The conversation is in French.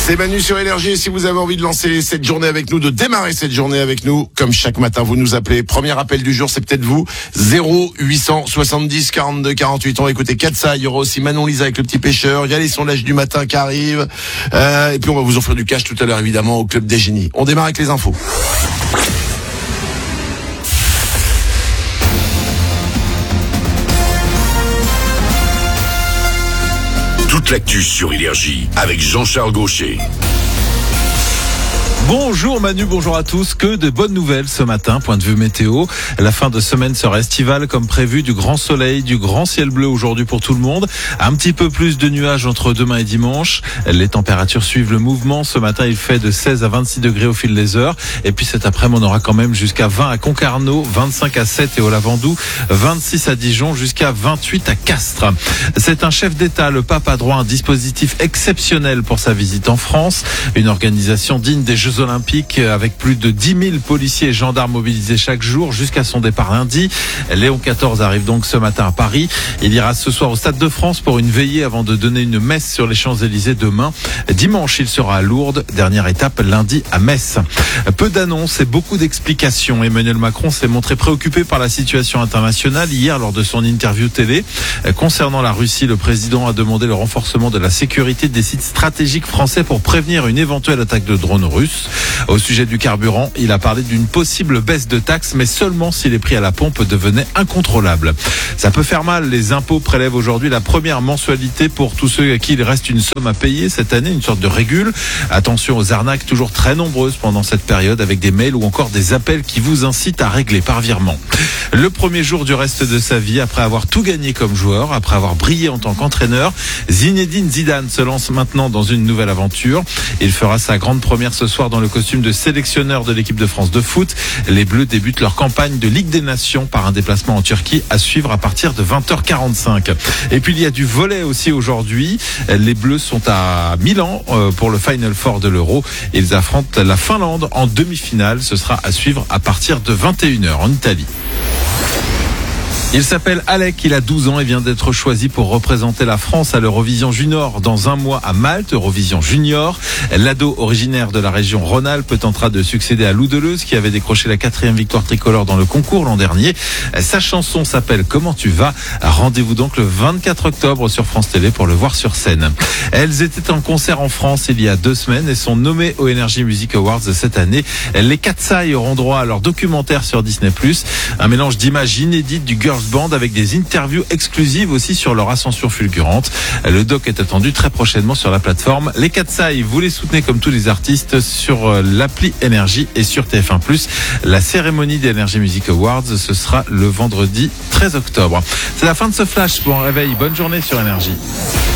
C'est Manu sur Énergie et si vous avez envie de lancer cette journée avec nous, de démarrer cette journée avec nous, comme chaque matin vous nous appelez. Premier appel du jour, c'est peut-être vous. 0870 42 48. On va écouter Katsa, il y aura aussi Manon Lisa avec le petit pêcheur. Il y a les sondages du matin qui arrivent. Et puis on va vous offrir du cash tout à l'heure évidemment au Club des Génies. On démarre avec les infos. Toute l'actu sur Énergie avec Jean-Charles Gaucher. Bonjour Manu, bonjour à tous. Que de bonnes nouvelles ce matin, point de vue météo. La fin de semaine sera estivale comme prévu, du grand soleil, du grand ciel bleu aujourd'hui pour tout le monde. Un petit peu plus de nuages entre demain et dimanche. Les températures suivent le mouvement. Ce matin, il fait de 16 à 26 degrés au fil des heures. Et puis cet après-midi, on aura quand même jusqu'à 20 à Concarneau, 25 à Sète et au Lavandou, 26 à Dijon, jusqu'à 28 à Castres. C'est un chef d'État. Le pape a droit à un dispositif exceptionnel pour sa visite en France. Une organisation digne des Jeux Olympiques avec plus de 10 000 policiers et gendarmes mobilisés chaque jour jusqu'à son départ lundi. Léon XIV arrive donc ce matin à Paris. Il ira ce soir au Stade de France pour une veillée avant de donner une messe sur les Champs-Élysées demain. Dimanche, il sera à Lourdes. Dernière étape lundi à Metz. Peu d'annonces et beaucoup d'explications. Emmanuel Macron s'est montré préoccupé par la situation internationale hier lors de son interview télé. Concernant la Russie, le président a demandé le renforcement de la sécurité des sites stratégiques français pour prévenir une éventuelle attaque de drones russes. Au sujet du carburant, il a parlé d'une possible baisse de taxes, mais seulement si les prix à la pompe devenaient incontrôlables. Ça peut faire mal. Les impôts prélèvent aujourd'hui la première mensualité pour tous ceux à qui il reste une somme à payer cette année, une sorte de régule. Attention aux arnaques toujours très nombreuses pendant cette période avec des mails ou encore des appels qui vous incitent à régler par virement. Le premier jour du reste de sa vie, après avoir tout gagné comme joueur, après avoir brillé en tant qu'entraîneur, Zinedine Zidane se lance maintenant dans une nouvelle aventure. Il fera sa grande première ce soir dans le costume de sélectionneur de l'équipe de France de foot. Les Bleus débutent leur campagne de Ligue des Nations par un déplacement en Turquie à suivre à partir de 20h45. Et puis il y a du volley aussi aujourd'hui. Les Bleus sont à Milan pour le Final Four de l'Euro. Ils affrontent la Finlande en demi-finale. Ce sera à suivre à partir de 21h en Italie. Il s'appelle Alec, il a 12 ans et vient d'être choisi pour représenter la France à l'Eurovision Junior dans un mois à Malte, Eurovision Junior. L'ado originaire de la région Rhône-Alpes tentera de succéder à Lou Deleuze qui avait décroché la 4e victoire tricolore dans le concours l'an dernier. Sa chanson s'appelle Comment tu vas ? Rendez-vous donc le 24 octobre sur France Télé pour le voir sur scène. Elles étaient en concert en France il y a 2 semaines et sont nommées aux Energy Music Awards cette année. Les Katsa auront droit à leur documentaire sur Disney+, un mélange d'images inédites du Girls Band avec des interviews exclusives aussi sur leur ascension fulgurante. Le doc est attendu très prochainement sur la plateforme. Les Katsa, vous les soutenez comme tous les artistes sur l'appli Énergie et sur TF1+. La cérémonie des Energy Music Awards, ce sera le vendredi 13 octobre. C'est la fin de ce flash. Bon réveil, bonne journée sur Énergie.